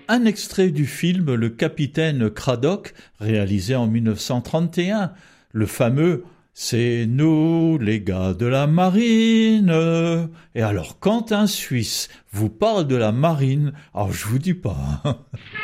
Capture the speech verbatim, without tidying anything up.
un extrait du film Le Capitaine Cradock, réalisé en mille neuf cent trente et un, le fameux « C'est nous les gars de la marine ». Et alors quand un Suisse vous parle de la marine, alors je vous dis pas.